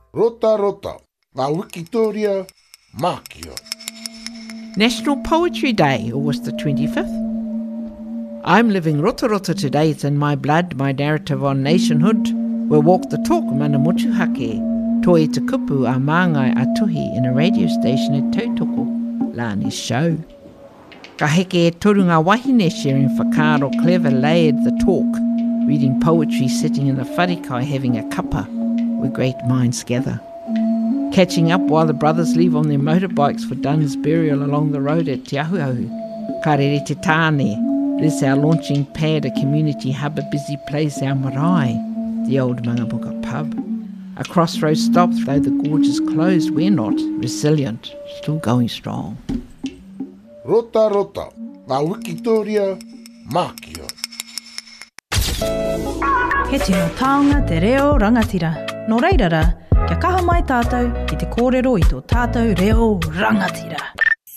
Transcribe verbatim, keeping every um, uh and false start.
Rota rota, ngā Wikitoria Mākia. National Poetry Day, August the twenty-fifth. I'm living Rota Rota today. It's in my blood, my narrative on nationhood. We'll walk the talk, mana motuhake. Toi te kupu a māngai a tuhi in a radio station at Tautoko, Lani's show. Ka heke e toru ngā wahine sharing whakaro clever layered the talk, reading poetry sitting in the wharikai having a kapa where great minds gather. Catching up while the brothers leave on their motorbikes for Dunn's burial along the road at Te Ahuahu. Ka rere te tāne. This our launching pad, a community hub, a busy place, our marae, the old Mangabuka pub. A crossroads stop, though the gorge is closed, we're not. Resilient, still going strong. Rota rota, ngā Wikitoria Mākia. He tino taonga te reo rangatira. Nō reirara, kia kaha mai tātou ki te kōrero i tō tātou reo rangatira.